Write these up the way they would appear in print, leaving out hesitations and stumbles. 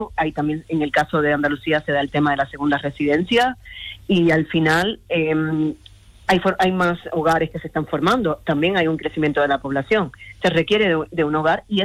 Hay también, en el caso de Andalucía, se da el tema de la segunda residencia, y al final hay más hogares que se están formando. También hay un crecimiento de la población. Se requiere de un hogar, y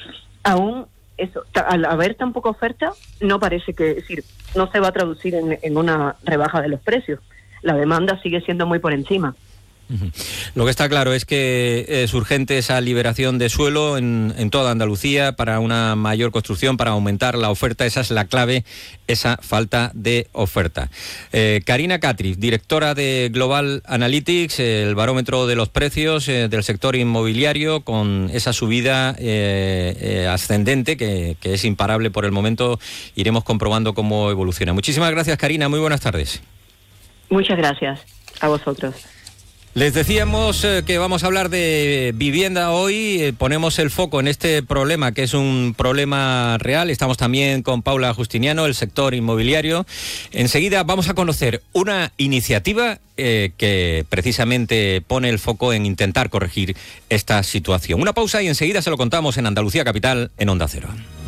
al haber tan poca oferta, no parece que, es decir, no se va a traducir en una rebaja de los precios. La demanda sigue siendo muy por encima. Lo que está claro es que es urgente esa liberación de suelo en toda Andalucía para una mayor construcción, para aumentar la oferta. Esa es la clave, esa falta de oferta. Karina Catriz, directora de Global Analytics, el barómetro de los precios del sector inmobiliario, con esa subida ascendente que es imparable por el momento. Iremos comprobando cómo evoluciona. Muchísimas gracias, Karina. Muy buenas tardes. Muchas gracias a vosotros. Les decíamos que vamos a hablar de vivienda hoy. Ponemos el foco en este problema, que es un problema real. Estamos también con Paula Justiniano, el sector inmobiliario. Enseguida vamos a conocer una iniciativa que precisamente pone el foco en intentar corregir esta situación. Una pausa y enseguida se lo contamos en Andalucía Capital, en Onda Cero.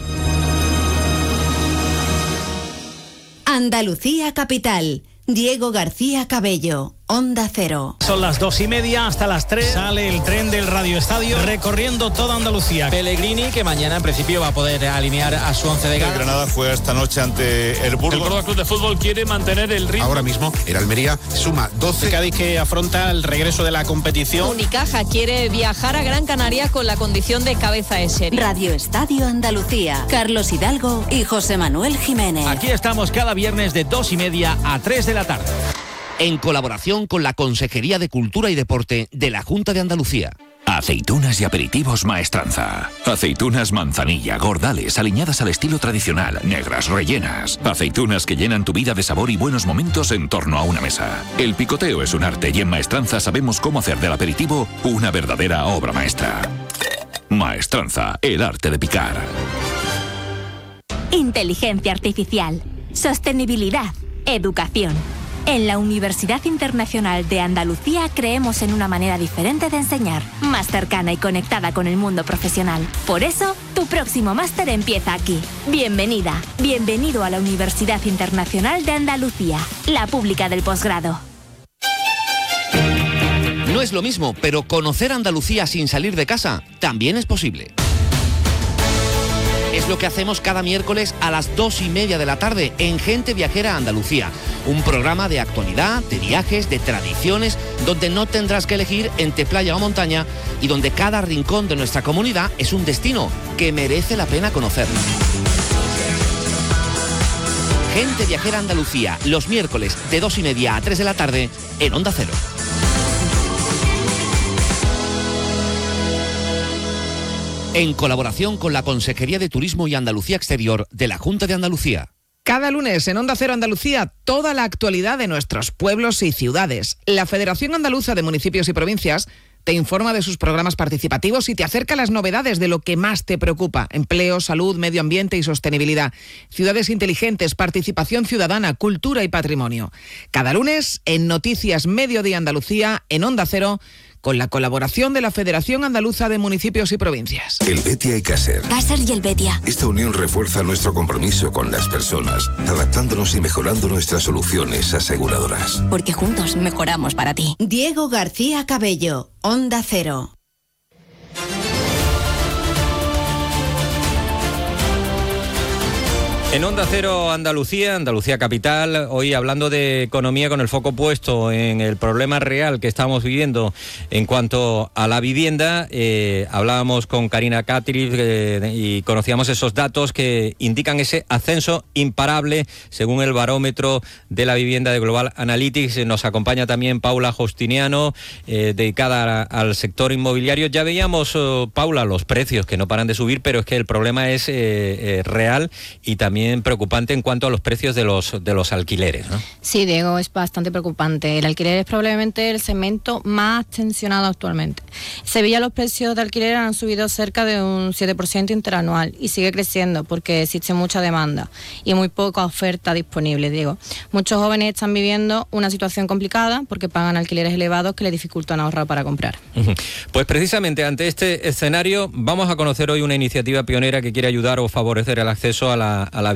Andalucía Capital. Diego García Cabello, Onda Cero. Son las 2:30, hasta las 3 sale el tren del Radio Estadio recorriendo toda Andalucía. Pellegrini, que mañana en principio va a poder alinear a su 11 de gala. El Granada fue esta noche ante el Burgos. El Córdoba Club de Fútbol quiere mantener el ritmo. Ahora mismo el Almería suma 12. El Cádiz, que afronta el regreso de la competición. Unicaja quiere viajar a Gran Canaria con la condición de cabeza de serie. Radio Estadio Andalucía. Carlos Hidalgo y José Manuel Jiménez. Aquí estamos cada viernes de 2:30 a 3 de la tarde. En colaboración con la Consejería de Cultura y Deporte de la Junta de Andalucía. Aceitunas y aperitivos Maestranza. Aceitunas manzanilla, gordales, aliñadas al estilo tradicional, negras, rellenas. Aceitunas que llenan tu vida de sabor y buenos momentos en torno a una mesa. El picoteo es un arte y en Maestranza sabemos cómo hacer del aperitivo una verdadera obra maestra. Maestranza, el arte de picar. Inteligencia artificial, sostenibilidad, educación. En la Universidad Internacional de Andalucía creemos en una manera diferente de enseñar, más cercana y conectada con el mundo profesional. Por eso, tu próximo máster empieza aquí. Bienvenida, bienvenido a la Universidad Internacional de Andalucía, la pública del posgrado. No es lo mismo, pero conocer Andalucía sin salir de casa también es posible. Es lo que hacemos cada miércoles a las 2:30 de la tarde en Gente Viajera Andalucía. Un programa de actualidad, de viajes, de tradiciones, donde no tendrás que elegir entre playa o montaña y donde cada rincón de nuestra comunidad es un destino que merece la pena conocer. Gente Viajera Andalucía, los miércoles de 2:30 a 3 de la tarde en Onda Cero. En colaboración con la Consejería de Turismo y Andalucía Exterior de la Junta de Andalucía. Cada lunes en Onda Cero Andalucía, toda la actualidad de nuestros pueblos y ciudades. La Federación Andaluza de Municipios y Provincias te informa de sus programas participativos y te acerca las novedades de lo que más te preocupa: empleo, salud, medio ambiente y sostenibilidad, ciudades inteligentes, participación ciudadana, cultura y patrimonio. Cada lunes en Noticias Mediodía Andalucía, en Onda Cero, con la colaboración de la Federación Andaluza de Municipios y Provincias. El Betia y Caser. Caser y el Betia. Esta unión refuerza nuestro compromiso con las personas, adaptándonos y mejorando nuestras soluciones aseguradoras. Porque juntos mejoramos para ti. Diego García Cabello, Onda Cero. En Onda Cero Andalucía, Andalucía Capital, hoy hablando de economía con el foco puesto en el problema real que estamos viviendo en cuanto a la vivienda. Hablábamos con Karina Catriz y conocíamos esos datos que indican ese ascenso imparable según el barómetro de la vivienda de Global Analytics. Nos acompaña también Paula Justiniano, dedicada al sector inmobiliario. Ya veíamos, Paula, los precios que no paran de subir, pero es que el problema es real y también preocupante en cuanto a los precios de los alquileres, ¿no? Sí, Diego, es bastante preocupante. El alquiler es probablemente el segmento más tensionado actualmente. En Sevilla los precios de alquiler han subido cerca de un 7% interanual y sigue creciendo porque existe mucha demanda y muy poca oferta disponible, Diego. Muchos jóvenes están viviendo una situación complicada porque pagan alquileres elevados que les dificultan ahorrar para comprar. Pues precisamente ante este escenario vamos a conocer hoy una iniciativa pionera que quiere ayudar o favorecer el acceso a la